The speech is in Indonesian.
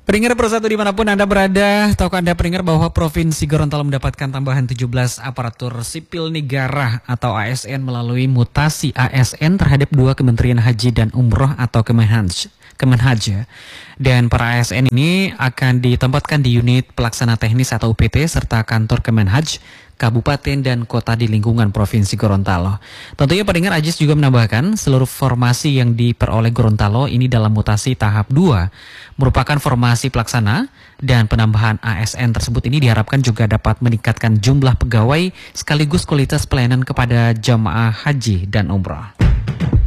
Pendengar Persatu dimanapun Anda berada, tahukah Anda pendengar bahwa Provinsi Gorontalo mendapatkan tambahan 17 aparatur sipil negara atau ASN melalui mutasi ASN terhadap 2 Kementerian Haji dan Umroh atau Kemenhaj. Dan para ASN ini akan ditempatkan di unit pelaksana teknis atau UPT serta kantor Kemenhaj, kabupaten dan kota di lingkungan Provinsi Gorontalo. Tentunya pendengar Ajis juga menambahkan seluruh formasi yang diperoleh Gorontalo ini dalam mutasi tahap 2 merupakan formasi pelaksana dan penambahan ASN tersebut ini diharapkan juga dapat meningkatkan jumlah pegawai sekaligus kualitas pelayanan kepada jamaah haji dan umrah.